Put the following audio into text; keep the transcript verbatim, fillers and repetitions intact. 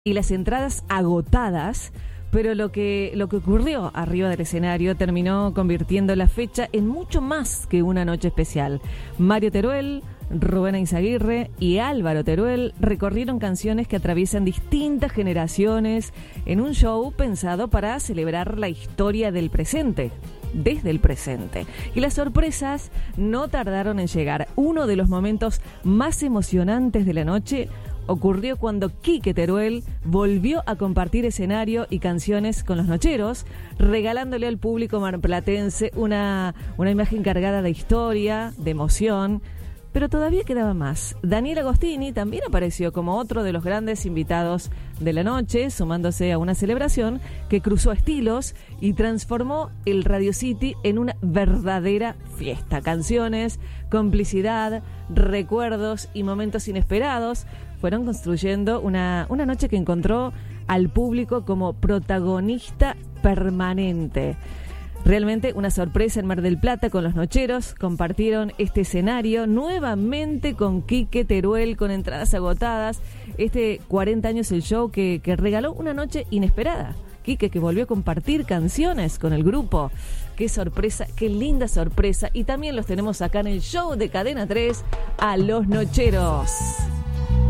y las entradas agotadas, pero lo que, lo que ocurrió arriba del escenario terminó convirtiendo la fecha en mucho más que una noche especial. Mario Teruel, Rubén Eizaguirre y Álvaro Teruel recorrieron canciones que atraviesan distintas generaciones en un show pensado para celebrar la historia del presente, desde el presente. Y las sorpresas no tardaron en llegar. Uno de los momentos más emocionantes de la noche ocurrió cuando Quique Teruel volvió a compartir escenario y canciones con los Nocheros, regalándole al público marplatense una, una imagen cargada de historia, de emoción. Pero todavía quedaba más. Daniel Agostini también apareció como otro de los grandes invitados de la noche, sumándose a una celebración que cruzó estilos y transformó el Radio City en una verdadera fiesta. Canciones, complicidad, recuerdos y momentos inesperados fueron construyendo una, una noche que encontró al público como protagonista permanente. Realmente una sorpresa en Mar del Plata con los Nocheros. Compartieron este escenario nuevamente con Quique Teruel, con entradas agotadas. Este cuarenta años el show que, que regaló una noche inesperada. Quique que volvió a compartir canciones con el grupo. Qué sorpresa, qué linda sorpresa. Y también los tenemos acá en el show de Cadena tres a los Nocheros.